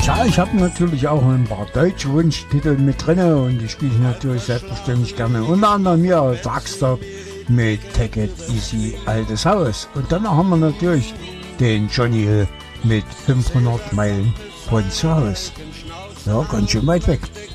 Ja, ich habe natürlich auch ein paar deutsche Wunschtitel mit drin und die spiele ich natürlich selbstverständlich gerne. Unter anderem hier Darkstop mit Take It Easy, Altes Haus. Und dann haben wir natürlich den Johnny Hill mit 500 Meilen von zu Hause. Ja, ganz schön weit weg.